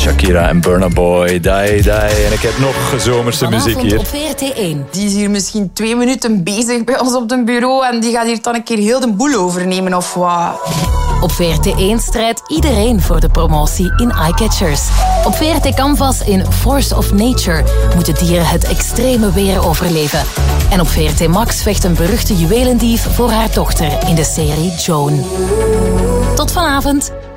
Shakira en Burna Boy, Die Die. En ik heb nog zomerse muziek hier. Op VRT1. Die is hier misschien 2 minuten bezig bij ons op het bureau en die gaat hier dan een keer heel de boel overnemen of wat. Op VRT1 strijdt iedereen voor de promotie in Eyecatchers. Op VRT Canvas in Force of Nature moeten dieren het extreme weer overleven. En op VRT Max vecht een beruchte juwelendief voor haar dochter in de serie Joan. Tot vanavond.